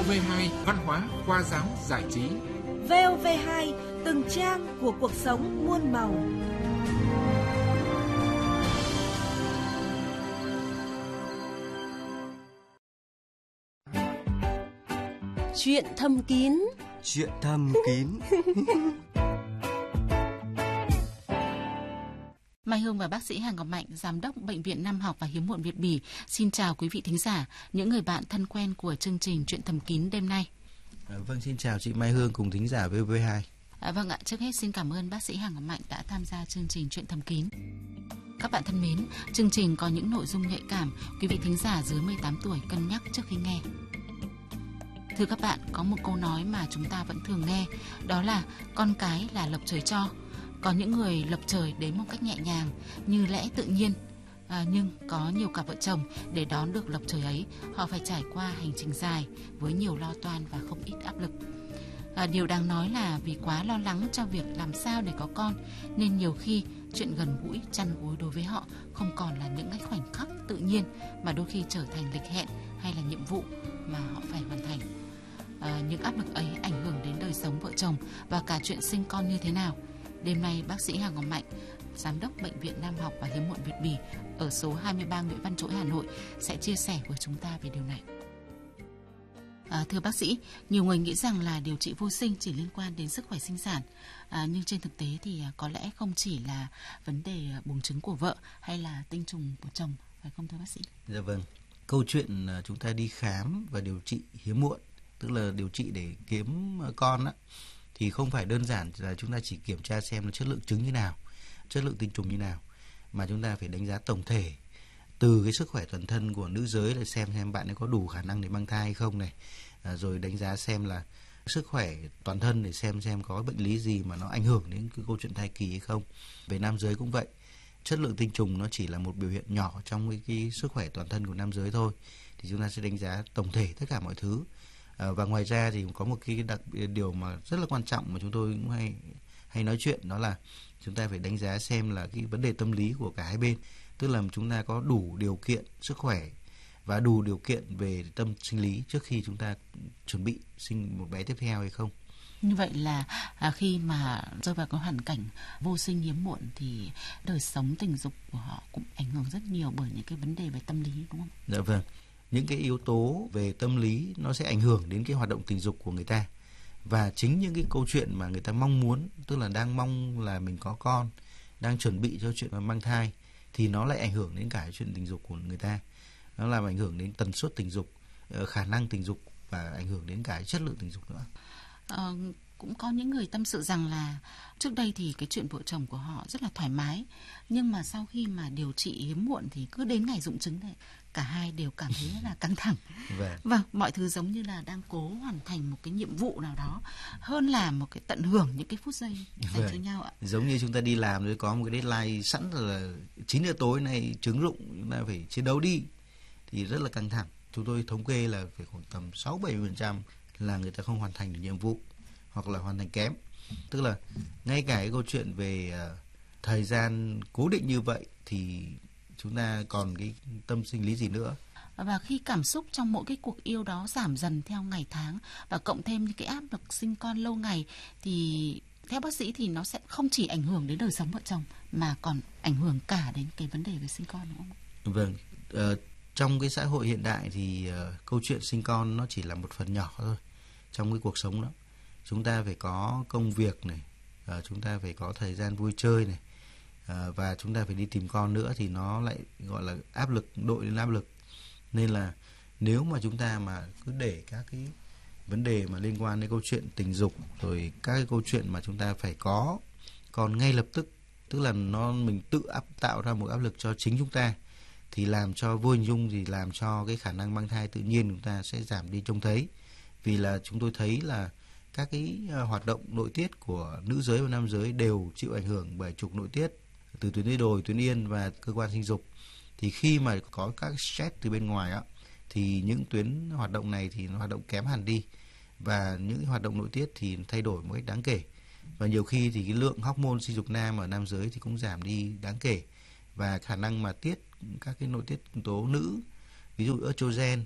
VOV2 Văn hóa qua dáng giải trí. VOV2 từng trang của cuộc sống muôn màu. Chuyện thầm kín. Chuyện thầm kín. Mai Hương và bác sĩ Hà Ngọc Mạnh, giám đốc Bệnh viện Nam học và Hiếm muộn Việt Bỉ, xin chào quý vị thính giả, những người bạn thân quen của chương trình Chuyện thầm kín đêm nay. Vâng, xin chào chị Mai Hương cùng thính giả VOV2. Vâng ạ, trước hết xin cảm ơn bác sĩ Hà Ngọc Mạnh đã tham gia chương trình Chuyện thầm kín. Các bạn thân mến, chương trình có những nội dung nhạy cảm, quý vị thính giả dưới 18 tuổi cân nhắc trước khi nghe. Thưa các bạn, có một câu nói mà chúng ta vẫn thường nghe, đó là con cái là lộc trời cho. Có những người lộc trời đến một cách nhẹ nhàng, như lẽ tự nhiên. Nhưng có nhiều cặp vợ chồng để đón được lộc trời ấy, họ phải trải qua hành trình dài với nhiều lo toan và không ít áp lực. Điều đáng nói là vì quá lo lắng cho việc làm sao để có con, nên nhiều khi chuyện gần gũi, chăn gối đối với họ không còn là những cái khoảnh khắc tự nhiên, mà đôi khi trở thành lịch hẹn hay là nhiệm vụ mà họ phải hoàn thành. Những áp lực ấy ảnh hưởng đến đời sống vợ chồng và cả chuyện sinh con như thế nào. Đêm nay, bác sĩ Hà Ngọc Mạnh, giám đốc Bệnh viện Nam học và Hiếm muộn Việt Bỉ ở số 23 Nguyễn Văn Trỗi, Hà Nội sẽ chia sẻ với chúng ta về điều này. Thưa bác sĩ, nhiều người nghĩ rằng là điều trị vô sinh chỉ liên quan đến sức khỏe sinh sản, nhưng trên thực tế thì có lẽ không chỉ là vấn đề buồng trứng của vợ hay là tinh trùng của chồng, phải không thưa bác sĩ? Dạ vâng, câu chuyện chúng ta đi khám và điều trị hiếm muộn, tức là điều trị để kiếm con á, thì không phải đơn giản là chúng ta chỉ kiểm tra xem là chất lượng trứng như nào, chất lượng tinh trùng như nào, mà chúng ta phải đánh giá tổng thể từ cái sức khỏe toàn thân của nữ giới, để xem bạn ấy có đủ khả năng để mang thai hay không này, rồi đánh giá xem là sức khỏe toàn thân để xem có bệnh lý gì mà nó ảnh hưởng đến cái câu chuyện thai kỳ hay không. Về nam giới cũng vậy, chất lượng tinh trùng nó chỉ là một biểu hiện nhỏ trong cái sức khỏe toàn thân của nam giới thôi, thì chúng ta sẽ đánh giá tổng thể tất cả mọi thứ. Và ngoài ra thì có một cái điều mà rất là quan trọng mà chúng tôi cũng hay nói chuyện, đó là chúng ta phải đánh giá xem là cái vấn đề tâm lý của cả hai bên, tức là chúng ta có đủ điều kiện sức khỏe và đủ điều kiện về tâm sinh lý trước khi chúng ta chuẩn bị sinh một bé tiếp theo hay không. Như vậy là khi mà rơi vào cái hoàn cảnh vô sinh hiếm muộn thì đời sống tình dục của họ cũng ảnh hưởng rất nhiều bởi những cái vấn đề về tâm lý, đúng không? Dạ vâng. Những cái yếu tố về tâm lý nó sẽ ảnh hưởng đến cái hoạt động tình dục của người ta. Và chính những cái câu chuyện mà người ta mong muốn, tức là đang mong là mình có con, đang chuẩn bị cho chuyện mang thai, thì nó lại ảnh hưởng đến cả chuyện tình dục của người ta. Nó làm ảnh hưởng đến tần suất tình dục, khả năng tình dục và ảnh hưởng đến cả chất lượng tình dục nữa. Cũng có những người tâm sự rằng là trước đây thì cái chuyện vợ chồng của họ rất là thoải mái, nhưng mà sau khi mà điều trị hiếm muộn thì cứ đến ngày rụng trứng này, cả hai đều cảm thấy rất là căng thẳng. Vâng, mọi thứ giống như là đang cố hoàn thành một cái nhiệm vụ nào đó hơn là một cái tận hưởng những cái phút giây dành cho nhau ạ. Giống như chúng ta đi làm rồi có một cái deadline sẵn là 9 giờ tối nay trứng rụng, chúng ta phải chiến đấu đi, thì rất là căng thẳng. Chúng tôi thống kê là phải khoảng tầm 6-70% là người ta không hoàn thành được nhiệm vụ hoặc là hoàn thành kém. Tức là ngay cả cái câu chuyện về thời gian cố định như vậy thì chúng ta còn cái tâm sinh lý gì nữa. Và khi cảm xúc trong mỗi cái cuộc yêu đó giảm dần theo ngày tháng và cộng thêm những cái áp lực sinh con lâu ngày, thì theo bác sĩ thì nó sẽ không chỉ ảnh hưởng đến đời sống vợ chồng mà còn ảnh hưởng cả đến cái vấn đề về sinh con, đúng không? Vâng, trong cái xã hội hiện đại thì câu chuyện sinh con nó chỉ là một phần nhỏ thôi trong cái cuộc sống đó. Chúng ta phải có công việc này, chúng ta phải có thời gian vui chơi này, và chúng ta phải đi tìm con nữa, thì nó lại gọi là áp lực, đội lên áp lực. Nên là nếu mà chúng ta mà cứ để các cái vấn đề mà liên quan đến câu chuyện tình dục, rồi các cái câu chuyện mà chúng ta phải có con ngay lập tức, tức là mình tự tạo ra một áp lực cho chính chúng ta, thì làm cho vô hình dung thì làm cho cái khả năng mang thai tự nhiên chúng ta sẽ giảm đi trông thấy. Vì là chúng tôi thấy là các cái hoạt động nội tiết của nữ giới và nam giới đều chịu ảnh hưởng bởi trục nội tiết từ tuyến đuôi đồi, tuyến yên và cơ quan sinh dục. Thì khi mà có các stress từ bên ngoài á, thì những tuyến hoạt động này thì nó hoạt động kém hẳn đi, và những hoạt động nội tiết thì thay đổi một cách đáng kể. Và nhiều khi thì cái lượng hormone sinh dục nam ở nam giới thì cũng giảm đi đáng kể, và khả năng mà tiết các cái nội tiết tố nữ, ví dụ estrogen,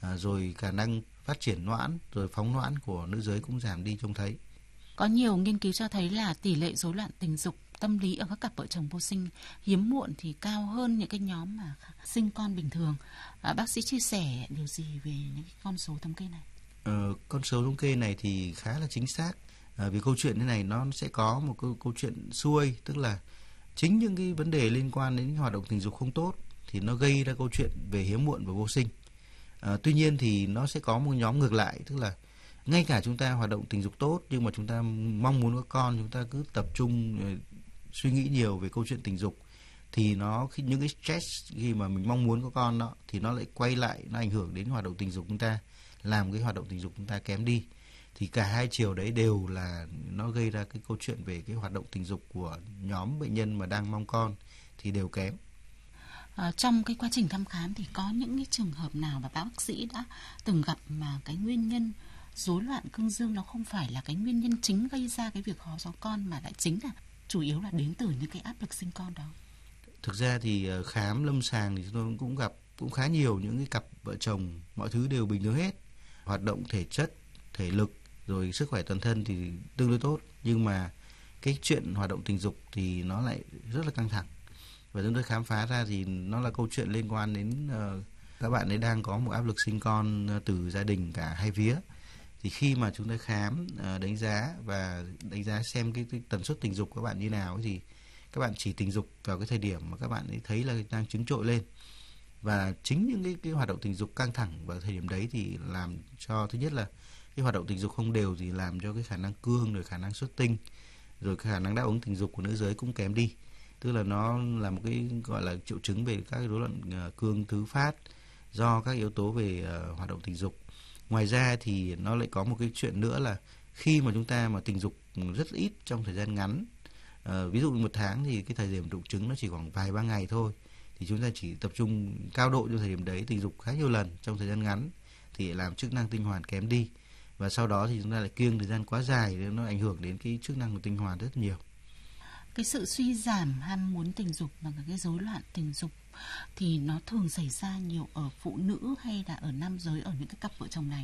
rồi khả năng phát triển noãn, rồi phóng noãn của nữ giới cũng giảm đi trông thấy. Có nhiều nghiên cứu cho thấy là tỷ lệ rối loạn tình dục tâm lý ở các cặp vợ chồng vô sinh hiếm muộn thì cao hơn những cái nhóm mà sinh con bình thường. Bác sĩ chia sẻ điều gì về những cái con số thống kê này? Con số thống kê này thì khá là chính xác. Vì câu chuyện thế này nó sẽ có một câu chuyện xuôi, tức là chính những cái vấn đề liên quan đến hoạt động tình dục không tốt thì nó gây ra câu chuyện về hiếm muộn và vô sinh. Tuy nhiên thì nó sẽ có một nhóm ngược lại, tức là ngay cả chúng ta hoạt động tình dục tốt nhưng mà chúng ta mong muốn có con, chúng ta cứ tập trung suy nghĩ nhiều về câu chuyện tình dục thì những cái stress khi mà mình mong muốn có con đó thì nó lại quay lại, nó ảnh hưởng đến hoạt động tình dục chúng ta, làm cái hoạt động tình dục chúng ta kém đi. Thì cả hai chiều đấy đều là nó gây ra cái câu chuyện về cái hoạt động tình dục của nhóm bệnh nhân mà đang mong con thì đều kém. Trong cái quá trình thăm khám thì có những cái trường hợp nào mà bác sĩ đã từng gặp mà cái nguyên nhân rối loạn cương dương nó không phải là cái nguyên nhân chính gây ra cái việc khó có con mà lại chính là chủ yếu là đến từ những cái áp lực sinh con đó? Thực ra thì khám lâm sàng thì chúng tôi cũng gặp khá nhiều những cái cặp vợ chồng mọi thứ đều bình thường hết, hoạt động thể chất, thể lực rồi sức khỏe toàn thân thì tương đối tốt, nhưng mà cái chuyện hoạt động tình dục thì nó lại rất là căng thẳng. Và chúng tôi khám phá ra thì nó là câu chuyện liên quan đến các bạn ấy đang có một áp lực sinh con từ gia đình cả hai phía. Thì khi mà chúng ta khám, đánh giá và đánh giá xem cái tần suất tình dục của các bạn như nào thì các bạn chỉ tình dục vào cái thời điểm mà các bạn ấy thấy là đang trứng trội lên. Và chính những cái hoạt động tình dục căng thẳng vào thời điểm đấy thì làm cho, thứ nhất là cái hoạt động tình dục không đều thì làm cho cái khả năng cương, rồi khả năng xuất tinh, rồi khả năng đáp ứng tình dục của nữ giới cũng kém đi. Tức là nó là một cái gọi là triệu chứng về các rối loạn cương thứ phát do các yếu tố về hoạt động tình dục. Ngoài ra thì nó lại có một cái chuyện nữa là khi mà chúng ta mà tình dục rất ít trong thời gian ngắn, ví dụ 1 tháng thì cái thời điểm rụng trứng nó chỉ khoảng vài ba ngày thôi, thì chúng ta chỉ tập trung cao độ trong thời điểm đấy, tình dục khá nhiều lần trong thời gian ngắn thì làm chức năng tinh hoàn kém đi, và sau đó thì chúng ta lại kiêng thời gian quá dài thì nó ảnh hưởng đến cái chức năng của tinh hoàn rất nhiều. Cái sự suy giảm ham muốn tình dục và cái rối loạn tình dục thì nó thường xảy ra nhiều ở phụ nữ hay là ở nam giới ở những cái cặp vợ chồng này?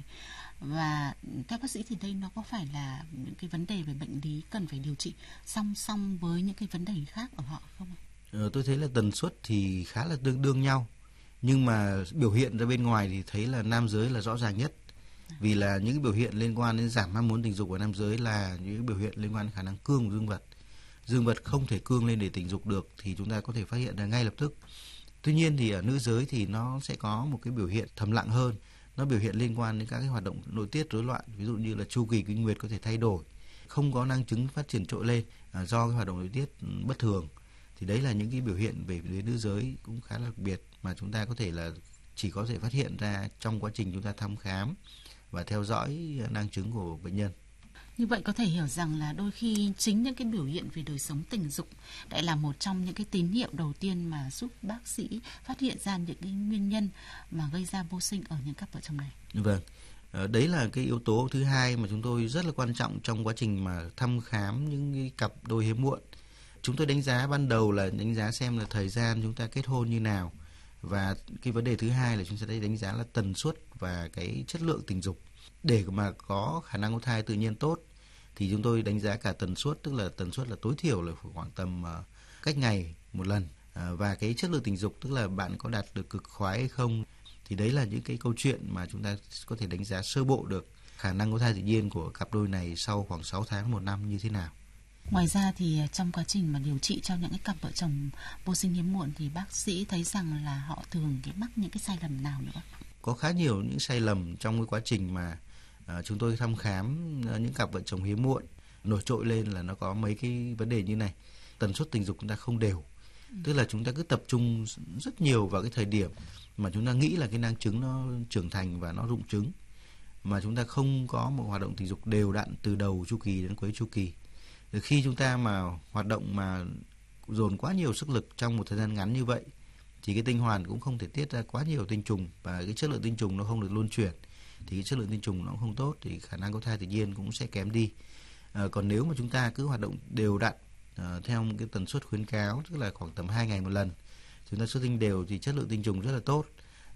Và các bác sĩ thì đây nó có phải là những cái vấn đề về bệnh lý cần phải điều trị song song với những cái vấn đề khác ở họ không? Tôi thấy là tần suất thì khá là tương đương nhau, nhưng mà biểu hiện ra bên ngoài thì thấy là nam giới là rõ ràng nhất. Vì là những cái biểu hiện liên quan đến giảm ham muốn tình dục của nam giới là những biểu hiện liên quan đến khả năng cương của dương vật. Dương vật không thể cương lên để tình dục được thì chúng ta có thể phát hiện ra ngay lập tức. Tuy nhiên thì ở nữ giới thì nó sẽ có một cái biểu hiện thầm lặng hơn. Nó biểu hiện liên quan đến các cái hoạt động nội tiết rối loạn, ví dụ như là chu kỳ kinh nguyệt có thể thay đổi, không có năng trứng phát triển trội lên do cái hoạt động nội tiết bất thường. Thì đấy là những cái biểu hiện về nữ giới cũng khá là đặc biệt mà chúng ta có thể là chỉ có thể phát hiện ra trong quá trình chúng ta thăm khám và theo dõi năng trứng của bệnh nhân. Như vậy có thể hiểu rằng là đôi khi chính những cái biểu hiện về đời sống tình dục lại là một trong những cái tín hiệu đầu tiên mà giúp bác sĩ phát hiện ra những cái nguyên nhân mà gây ra vô sinh ở những cặp vợ chồng này. Vâng, đấy là cái yếu tố thứ hai mà chúng tôi rất là quan trọng trong quá trình mà thăm khám những cái cặp đôi hiếm muộn. Chúng tôi đánh giá ban đầu là đánh giá xem là thời gian chúng ta kết hôn như nào, và cái vấn đề thứ hai là chúng ta đánh giá là tần suất và cái chất lượng tình dục. Để mà có khả năng có thai tự nhiên tốt thì chúng tôi đánh giá cả tần suất, tức là tần suất là tối thiểu là khoảng tầm cách ngày một lần, và cái chất lượng tình dục, tức là bạn có đạt được cực khoái hay không. Thì đấy là những cái câu chuyện mà chúng ta có thể đánh giá sơ bộ được khả năng có thai tự nhiên của cặp đôi này sau khoảng 6 tháng 1 năm như thế nào. Ngoài ra thì trong quá trình mà điều trị cho những cái cặp vợ chồng vô sinh hiếm muộn thì bác sĩ thấy rằng là họ thường mắc những cái sai lầm nào nữa? Có khá nhiều những sai lầm trong cái quá trình mà chúng tôi thăm khám những cặp vợ chồng hiếm muộn. Nổi trội lên là nó có mấy cái vấn đề như này. Tần suất tình dục chúng ta không đều. Tức là chúng ta cứ tập trung rất nhiều vào cái thời điểm mà chúng ta nghĩ là cái năng trứng nó trưởng thành và nó rụng trứng, mà chúng ta không có một hoạt động tình dục đều đặn từ đầu chu kỳ đến cuối chu kỳ. Khi chúng ta mà hoạt động mà dồn quá nhiều sức lực trong một thời gian ngắn như vậy thì cái tinh hoàn cũng không thể tiết ra quá nhiều tinh trùng, và cái chất lượng tinh trùng nó không được luân chuyển, thì cái chất lượng tinh trùng nó cũng không tốt, thì khả năng có thai tự nhiên cũng sẽ kém đi. Còn nếu mà chúng ta cứ hoạt động đều đặn theo một cái tần suất khuyến cáo, tức là khoảng tầm 2 ngày một lần, chúng ta xuất tinh đều thì chất lượng tinh trùng rất là tốt,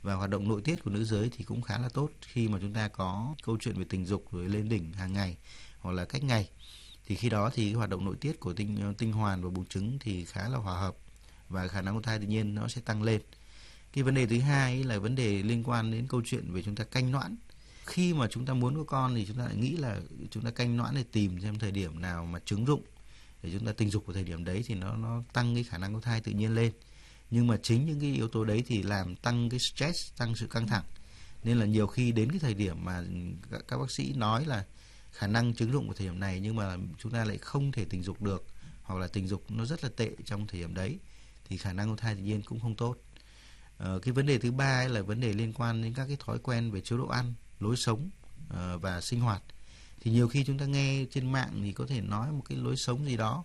Và hoạt động nội tiết của nữ giới thì cũng khá là tốt khi mà chúng ta có câu chuyện về tình dục rồi lên đỉnh hàng ngày hoặc là cách ngày. Thì khi đó thì cái hoạt động nội tiết của tinh hoàn và buồng trứng thì khá là hòa hợp và khả năng có thai tự nhiên nó sẽ tăng lên. Cái vấn đề thứ hai là vấn đề liên quan đến câu chuyện về chúng ta canh noãn. Khi mà chúng ta muốn có con thì chúng ta lại nghĩ là chúng ta canh noãn để tìm xem thời điểm nào mà trứng rụng để chúng ta tình dục vào thời điểm đấy thì nó tăng cái khả năng có thai tự nhiên lên. Nhưng mà chính những cái yếu tố đấy thì làm tăng cái stress, tăng sự căng thẳng. Nên là nhiều khi đến cái thời điểm mà các bác sĩ nói là khả năng trứng rụng vào thời điểm này nhưng mà chúng ta lại không thể tình dục được hoặc là tình dục nó rất là tệ trong thời điểm đấy thì khả năng có thai tự nhiên cũng không tốt. Cái vấn đề thứ ba là vấn đề liên quan đến các cái thói quen về chế độ ăn, lối sống và sinh hoạt. Thì nhiều khi chúng ta nghe trên mạng thì có thể nói một cái lối sống gì đó,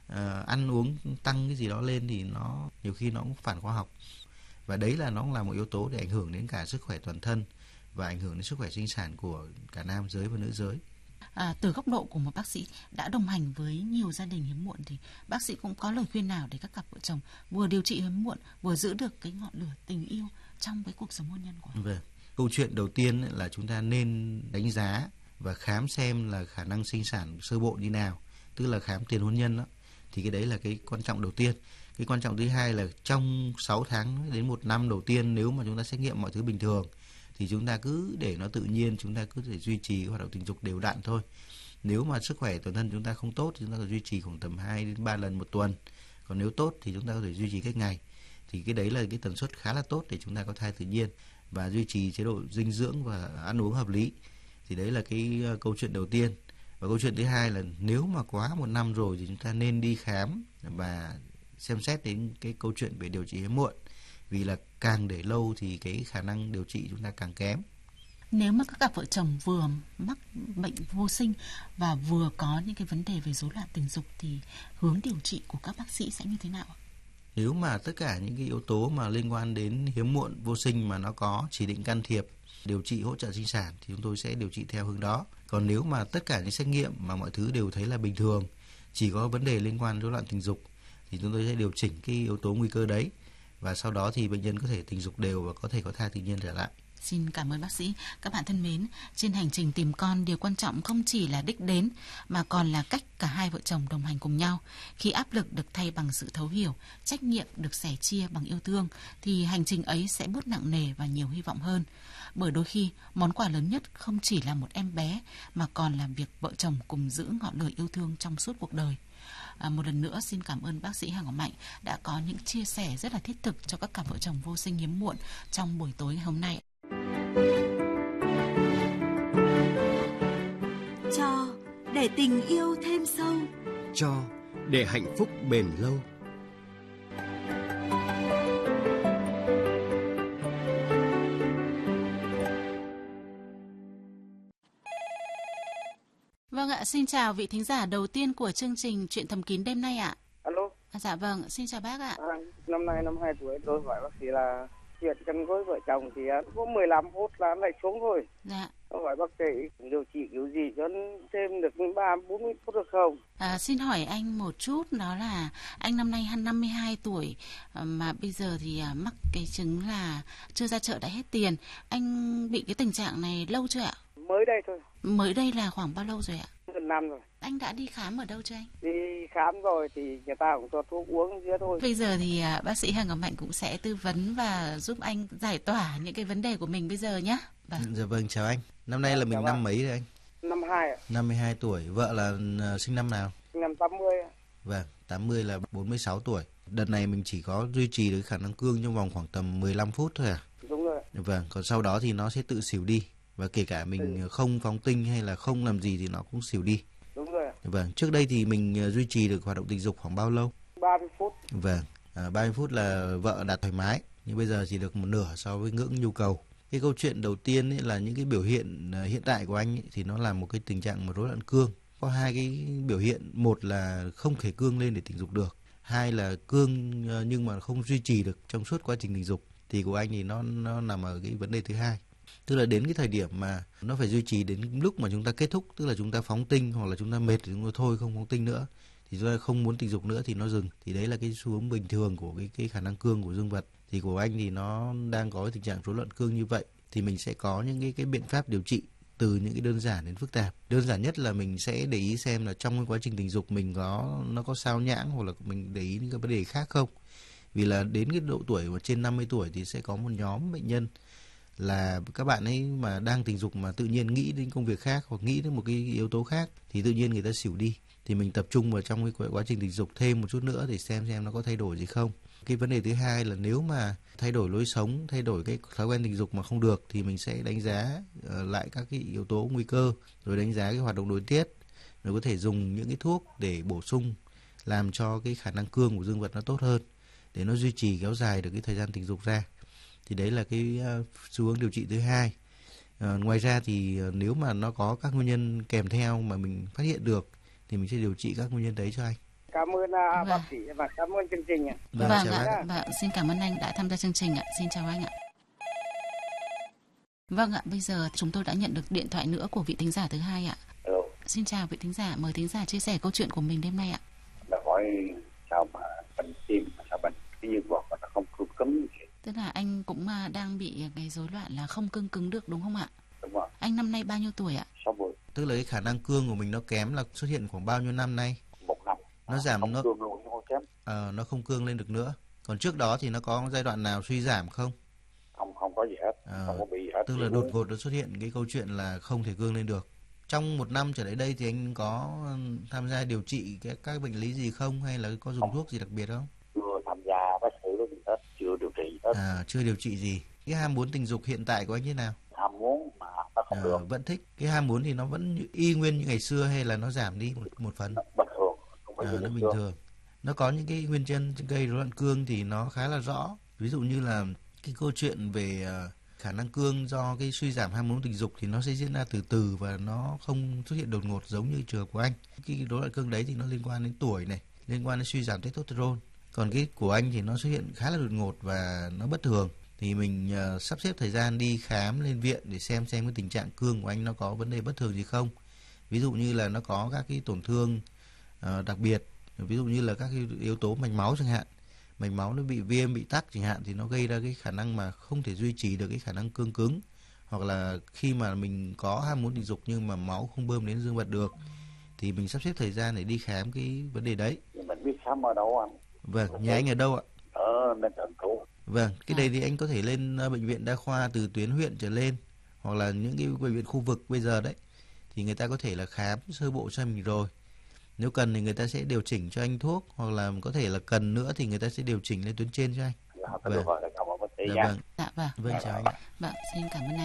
ăn uống tăng cái gì đó lên thì nó nhiều khi nó cũng phản khoa học. Và đấy là nó cũng là một yếu tố để ảnh hưởng đến cả sức khỏe toàn thân và ảnh hưởng đến sức khỏe sinh sản của cả nam giới và nữ giới. Từ góc độ của một bác sĩ đã đồng hành với nhiều gia đình hiếm muộn thì bác sĩ cũng có lời khuyên nào để các cặp vợ chồng vừa điều trị hiếm muộn vừa giữ được cái ngọn lửa tình yêu trong cái cuộc sống hôn nhân của họ? Vâng. Câu chuyện đầu tiên là chúng ta nên đánh giá và khám xem là khả năng sinh sản sơ bộ như nào, tức là khám tiền hôn nhân đó. Thì cái đấy là cái quan trọng đầu tiên. Cái quan trọng thứ hai là trong 6 tháng đến 1 năm đầu tiên nếu mà chúng ta xét nghiệm mọi thứ bình thường thì chúng ta cứ để nó tự nhiên, chúng ta cứ thể duy trì hoạt động tình dục đều đặn thôi. Nếu mà sức khỏe toàn thân chúng ta không tốt thì chúng ta có duy trì khoảng tầm 2 đến 3 lần một tuần. Còn nếu tốt thì chúng ta có thể duy trì cách ngày. Thì cái đấy là cái tần suất khá là tốt để chúng ta có thai tự nhiên và duy trì chế độ dinh dưỡng và ăn uống hợp lý. Thì đấy là cái câu chuyện đầu tiên. Và câu chuyện thứ hai là nếu mà quá 1 năm rồi thì chúng ta nên đi khám và xem xét đến cái câu chuyện về điều trị hiếm muộn. Vì là càng để lâu thì cái khả năng điều trị chúng ta càng kém. Nếu mà các cặp vợ chồng vừa mắc bệnh vô sinh và vừa có những cái vấn đề về rối loạn tình dục thì hướng điều trị của các bác sĩ sẽ như thế nào? Nếu mà tất cả những cái yếu tố mà liên quan đến hiếm muộn vô sinh mà nó có chỉ định can thiệp, điều trị hỗ trợ sinh sản thì chúng tôi sẽ điều trị theo hướng đó. Còn nếu mà tất cả những xét nghiệm mà mọi thứ đều thấy là bình thường, chỉ có vấn đề liên quan rối loạn tình dục thì chúng tôi sẽ điều chỉnh cái yếu tố nguy cơ đấy và sau đó thì bệnh nhân có thể tình dục đều và có thể có thai tự nhiên trở lại. Xin cảm ơn bác sĩ. Các bạn thân mến, trên hành trình tìm con, điều quan trọng không chỉ là đích đến mà còn là cách cả hai vợ chồng đồng hành cùng nhau. Khi áp lực được thay bằng sự thấu hiểu, trách nhiệm được sẻ chia bằng yêu thương thì hành trình ấy sẽ bớt nặng nề và nhiều hy vọng hơn. Bởi đôi khi món quà lớn nhất không chỉ là một em bé mà còn là việc vợ chồng cùng giữ ngọn lửa yêu thương trong suốt cuộc đời. Một lần nữa xin cảm ơn bác sĩ Hà Ngọc Mạnh đã có những chia sẻ rất là thiết thực cho các cặp vợ chồng vô sinh hiếm muộn trong buổi tối ngày hôm nay. Cho để tình yêu thêm sâu, cho để hạnh phúc bền lâu. Vâng ạ, xin chào vị thính giả đầu tiên của chương trình Chuyện Thầm Kín đêm nay ạ. Alo. Dạ vâng, xin chào bác ạ. Năm nay 52 tuổi, tôi hỏi bác sĩ là chuyện chăn gối vợ chồng thì có 15 phút là lại xuống thôi. Dạ. Tôi hỏi bác sĩ điều trị kiểu gì cho thêm được 30-40 phút được không? Xin hỏi anh một chút, đó là anh năm nay 52 tuổi mà bây giờ thì mắc cái chứng là chưa ra chợ đã hết tiền. Anh bị cái tình trạng này lâu chưa ạ? Mới đây thôi. Mới đây là khoảng bao lâu rồi ạ? Gần năm rồi. Anh đã đi khám ở đâu chưa anh? Đi khám rồi thì người ta cũng cho thuốc uống nữa thôi. Bây giờ thì bác sĩ Hà Ngọc Mạnh cũng sẽ tư vấn và giúp anh giải tỏa những cái vấn đề của mình bây giờ nhé. Dạ vâng, chào anh. Năm nay là mình năm mấy rồi anh? Năm 2 ạ. 52 tuổi. Vợ là sinh năm nào? Sinh năm 80 ạ. Vâng, 80 là 46 tuổi. Đợt này mình chỉ có duy trì được khả năng cương trong vòng khoảng tầm 15 phút thôi à? Đúng rồi. Vâng, còn sau đó thì nó sẽ tự xỉu đi. Và kể cả mình không phóng tinh hay là không làm gì thì nó cũng xỉu đi. Đúng rồi. Vâng, trước đây thì mình duy trì được hoạt động tình dục khoảng bao lâu? 30 phút. Vâng, 30 phút là vợ đạt thoải mái. Nhưng bây giờ chỉ được một nửa so với ngưỡng nhu cầu. Cái câu chuyện đầu tiên ấy là những cái biểu hiện hiện tại của anh ấy, thì nó là một cái tình trạng một rối loạn cương. Có hai cái biểu hiện, một là không thể cương lên để tình dục được, hai là cương nhưng mà không duy trì được trong suốt quá trình tình dục. Thì của anh thì nó nằm ở cái vấn đề thứ hai. Tức là đến cái thời điểm mà nó phải duy trì đến lúc mà chúng ta kết thúc, tức là chúng ta phóng tinh hoặc là chúng ta mệt thì chúng ta thôi không phóng tinh nữa, thì chúng ta không muốn tình dục nữa thì nó dừng. Thì đấy là cái xu hướng bình thường của cái khả năng cương của dương vật. thì của anh thì nó đang có tình trạng rối loạn cương như vậy, thì mình sẽ có những cái biện pháp điều trị từ những cái đơn giản đến phức tạp. Đơn giản nhất là mình sẽ để ý xem là trong cái quá trình tình dục mình nó có sao nhãng, hoặc là mình để ý những cái vấn đề khác không. Vì là đến cái độ tuổi mà trên 50 tuổi thì sẽ có một nhóm bệnh nhân là các bạn ấy mà đang tình dục mà tự nhiên nghĩ đến công việc khác hoặc nghĩ đến một cái yếu tố khác thì tự nhiên người ta xỉu đi. Thì mình tập trung vào trong cái quá trình tình dục thêm một chút nữa để xem nó có thay đổi gì không. Cái vấn đề thứ hai là nếu mà thay đổi lối sống, thay đổi cái thói quen tình dục mà không được thì mình sẽ đánh giá lại các cái yếu tố nguy cơ, rồi đánh giá cái hoạt động nội tiết, rồi có thể dùng những cái thuốc để bổ sung làm cho cái khả năng cương của dương vật nó tốt hơn, để nó duy trì kéo dài được cái thời gian tình dục ra. Thì đấy là cái xu hướng điều trị thứ hai. Ngoài ra thì nếu mà nó có các nguyên nhân kèm theo mà mình phát hiện được thì mình sẽ điều trị các nguyên nhân đấy cho anh. Cảm ơn bác sĩ và cảm ơn chương trình ạ. Vâng ạ, xin cảm ơn anh đã tham gia chương trình ạ. Xin chào anh ạ. Vâng ạ, bây giờ chúng tôi đã nhận được điện thoại nữa của vị thính giả thứ hai ạ. Hello. Xin chào vị thính giả, mời thính giả chia sẻ câu chuyện của mình đêm nay ạ. Là hỏi sao mà bệnh tim, sao bệnh cái dương vật nó không cương cứng gì. Tức là anh cũng đang bị cái rối loạn là không cương cứng được đúng không ạ? Đúng rồi. Anh năm nay bao nhiêu tuổi ạ? 60. Tức là cái khả năng cương của mình nó kém là xuất hiện khoảng bao nhiêu năm nay? 1 năm. Nó giảm, không nó cương luôn, nó kém. Nó không cương lên được nữa. Còn trước đó thì nó có giai đoạn nào suy giảm không? Không có gì hết, không có bị gì hết. Tức là đột ngột nó xuất hiện cái câu chuyện là không thể cương lên được. Trong 1 năm trở lại đây thì anh có tham gia điều trị các bệnh lý gì không, hay là có dùng thuốc gì đặc biệt không? Chưa tham gia bác sĩ gì hết, chưa điều trị hết. Chưa điều trị gì. Cái ham muốn tình dục hiện tại của anh như thế nào? Ham muốn mà nó không được. Vẫn thích. Cái ham muốn thì nó vẫn y nguyên như ngày xưa hay là nó giảm đi một phần? Bình thường. Nó bình thường. Nó có những cái nguyên nhân gây rối loạn cương thì nó khá là rõ. Ví dụ như là cái câu chuyện về khả năng cương do cái suy giảm ham muốn tình dục thì nó sẽ diễn ra từ từ và nó không xuất hiện đột ngột giống như trường của anh. Cái rối loạn cương đấy thì nó liên quan đến tuổi này, liên quan đến suy giảm testosterone. Còn cái của anh thì nó xuất hiện khá là đột ngột và nó bất thường. Thì mình sắp xếp thời gian đi khám lên viện để xem cái tình trạng cương của anh nó có vấn đề bất thường gì không. Ví dụ như là nó có các cái tổn thương đặc biệt, ví dụ như là các cái yếu tố mạch máu chẳng hạn. Mạch máu nó bị viêm, bị tắc chẳng hạn thì nó gây ra cái khả năng mà không thể duy trì được cái khả năng cương cứng. Hoặc là khi mà mình có ham muốn tình dục nhưng mà máu không bơm đến dương vật được thì mình sắp xếp thời gian để đi khám cái vấn đề đấy. Mình biết khám ở đâu anh? Vâng, nhà anh ở đâu ạ? Bên Trần Cứu. Vâng, cái đây thì anh có thể lên bệnh viện đa khoa từ tuyến huyện trở lên, hoặc là những cái bệnh viện khu vực bây giờ đấy thì người ta có thể là khám sơ bộ cho mình rồi. Nếu cần thì người ta sẽ điều chỉnh cho anh thuốc, hoặc là có thể là cần nữa thì người ta sẽ điều chỉnh lên tuyến trên cho anh. Vâng. Vâng, chào anh ạ. Vâng, xin cảm ơn anh.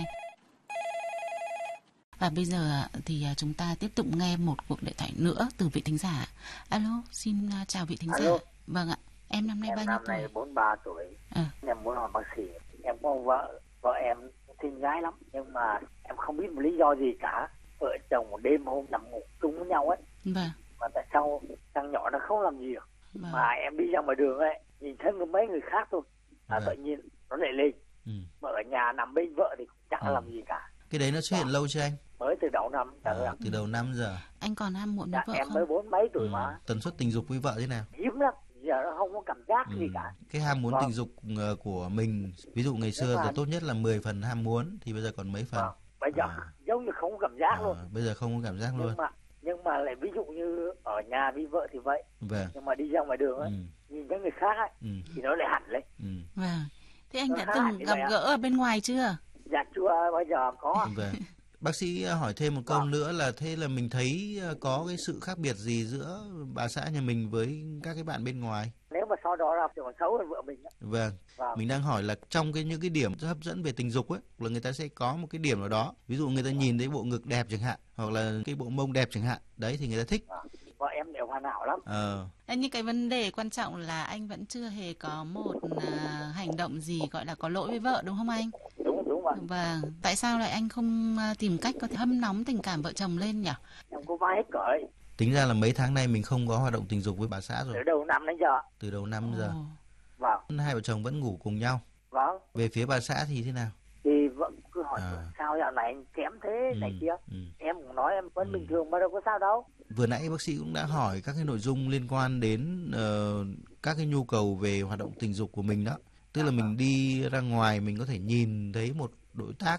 Và bây giờ thì chúng ta tiếp tục nghe một cuộc điện thoại nữa từ vị thính giả. Alo, xin chào vị thính giả. Vâng ạ. Em năm nay bao nhiêu tuổi? Em năm nay 43 tuổi. Em muốn hỏi bác sĩ. Em có vợ em xinh gái lắm, nhưng mà em không biết một lý do gì cả. Vợ chồng một đêm hôm nằm ngủ chung với nhau ấy. Vâng. Mà tại sao thằng nhỏ nó không làm gì được? Vâng. Mà em đi ra ngoài đường ấy, nhìn thấy mấy người khác thôi, tự nhiên nó lại lên. Mà ở nhà nằm bên vợ thì cũng chẳng làm gì cả. Cái đấy nó xuất hiện lâu chưa anh? Mới từ đầu năm. Từ đầu năm giờ. Anh còn ham muộn với vợ em không? Em mới 40 mấy tuổi mà. Tần suất tình dục với vợ thế nào? Hiếm lắm. Giờ nó không có cảm giác gì cả. Cái ham muốn tình dục của mình, ví dụ ngày xưa là tốt nhất là 10 phần ham muốn thì bây giờ còn mấy phần? Bây giờ giống như không có cảm giác luôn. Bây giờ không có cảm giác luôn. Nhưng mà lại ví dụ như ở nhà với vợ thì vậy. Vâng. Nhưng mà đi ra ngoài đường ấy, nhìn những người khác ấy, thì nó lại hẳn lên. Vâng. Thế anh đã từng gặp gỡ ở bên ngoài chưa? Dạ chưa bao giờ có. Vâng. Bác sĩ hỏi thêm một câu nữa là thế là mình thấy có cái sự khác biệt gì giữa bà xã nhà mình với các cái bạn bên ngoài? Nếu mà sau đó là còn xấu hơn vợ mình. Vâng. Mình đang hỏi là trong những cái điểm hấp dẫn về tình dục ấy, là người ta sẽ có một cái điểm nào đó. Ví dụ người ta nhìn thấy bộ ngực đẹp chẳng hạn, hoặc là cái bộ mông đẹp chẳng hạn. Đấy thì người ta thích. Vợ em đều hoàn hảo lắm. Nhưng cái vấn đề quan trọng là anh vẫn chưa hề có một hành động gì gọi là có lỗi với vợ đúng không anh? Đúng vậy. Vâng. Tại sao lại anh không tìm cách có thể hâm nóng tình cảm vợ chồng lên nhỉ? Em có vai hết cởi. Tính ra là mấy tháng nay mình không có hoạt động tình dục với bà xã rồi. Từ đầu năm đến giờ. Từ đầu năm giờ. Vâng. Hai vợ chồng vẫn ngủ cùng nhau. Vâng. Về phía bà xã thì thế nào? Thì vợ cứ hỏi sao dạo này anh kém thế này kia. Em cũng nói em vẫn bình thường mà đâu có sao đâu. Vừa nãy bác sĩ cũng đã hỏi các cái nội dung liên quan đến các cái nhu cầu về hoạt động tình dục của mình đó. Tức là mình đi ra ngoài mình có thể nhìn thấy một đối tác